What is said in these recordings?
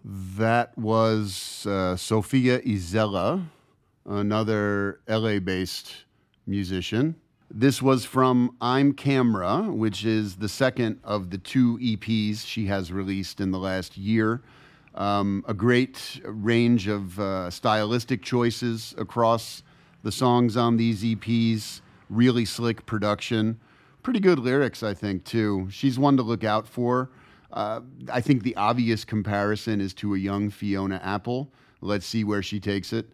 That was Sofia Izela, another LA-based musician. This was from I'm Camera, which is the second of the two EPs she has released in the last year. A great range of stylistic choices across the songs on these EPs. Really slick production. Pretty good lyrics, I think, too. She's one to look out for. I think the obvious comparison is to a young Fiona Apple. Let's see where she takes it.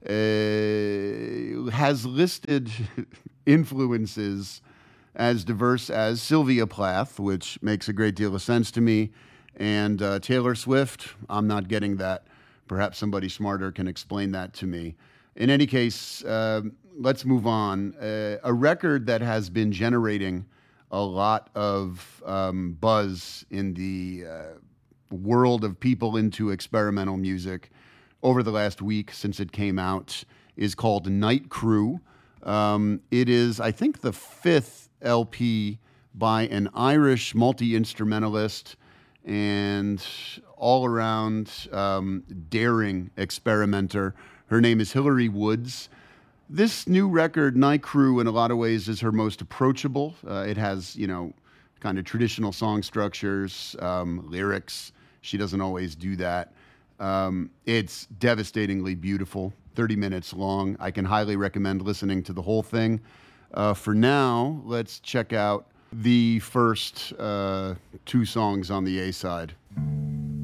Has listed influences as diverse as Sylvia Plath, which makes a great deal of sense to me, and Taylor Swift. I'm not getting that. Perhaps somebody smarter can explain that to me. In any case, let's move on. A record that has been generating a lot of buzz in the world of people into experimental music over the last week since it came out is called Night Crew. It is, I think, the fifth LP by an Irish multi-instrumentalist and all-around daring experimenter. Her name is Hilary Woods. This new record, Night Crew, in a lot of ways is her most approachable. It has, kind of traditional song structures, lyrics. She doesn't always do that. It's devastatingly beautiful, 30 minutes long. I can highly recommend listening to the whole thing. For now, let's check out the first two songs on the A-side.